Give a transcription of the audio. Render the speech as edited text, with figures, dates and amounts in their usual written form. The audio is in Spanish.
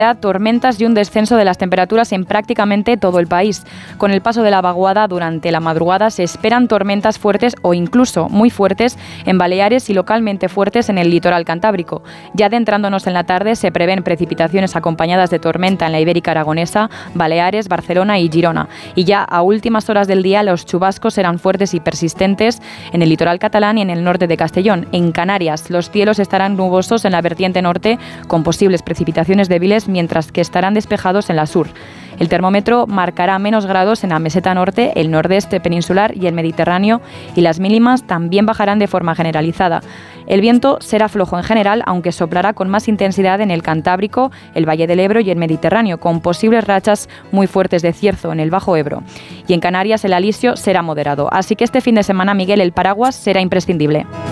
tormentas y un descenso de las temperaturas en prácticamente todo el país. Con el paso de la vaguada durante la madrugada se esperan tormentas fuertes o incluso muy fuertes en Baleares y localmente fuertes en el litoral cantábrico. Ya adentrándonos en la tarde se prevén precipitaciones acompañadas de tormenta en la Ibérica Aragonesa, Baleares, Barcelona y Girona. Y ya a últimas horas del día los chubascos serán fuertes y persistentes en el litoral catalán y en el norte de Castellón. En Canarias los cielos estarán nubosos en la vertiente norte con posibles precipitaciones débiles, mientras que estarán despejados en la sur. El termómetro marcará menos grados en la meseta norte, el nordeste peninsular y el Mediterráneo, y las mínimas también bajarán de forma generalizada. El viento será flojo en general, aunque soplará con más intensidad en el Cantábrico, el Valle del Ebro y el Mediterráneo, con posibles rachas muy fuertes de cierzo en el Bajo Ebro. Y en Canarias el alisio será moderado. Así que este fin de semana, Miguel, el paraguas será imprescindible.